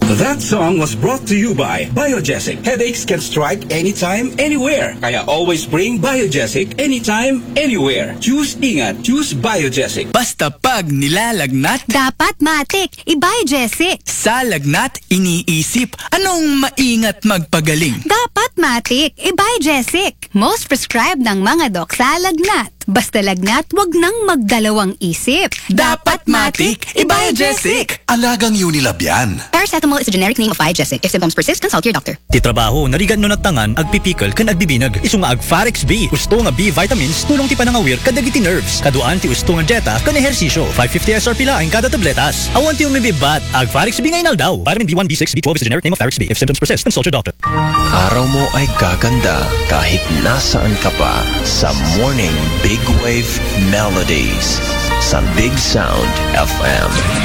That song was brought to you by Biogesic. Headaches can strike anytime, anywhere. Kaya always bring Biogesic anytime, anywhere. Choose Ingat. Choose Biogesic. Basta pag nilalagnat, dapat matik, i-Biogesic. sa lagnat, iniisip, anong maingat magpagaling? Dapat matik, i-Biogesic. Most prescribed ng mga dok sa lagnat. Basta lagnat, wag nang magdalawang isip. Dapat matik, i-Biogesic. Alagang Unilab yan. Paracetamol is a generic name of Biogesic. If symptoms persist, consult your doctor. Ti trabaho, narigan no natangan, agpipikal, kan agbibinag. Isu nga ag Farex B. Gusto nga B vitamins, tulong ti panangawir, kadagiti nerves. Kaduan ti gusto nga dieta, kan ehersisyo. 550 SRP laing kada tabletas. Awan ti umibibat, ag Farex B nga inaldaw. Vitamin B1, B6, B12 is a generic name of Farex B. If symptoms persist, consult your doctor. Araw mo ay gaganda kahit nasaan ka pa sa Morning Big Wave Melodies sa Big Sound FM.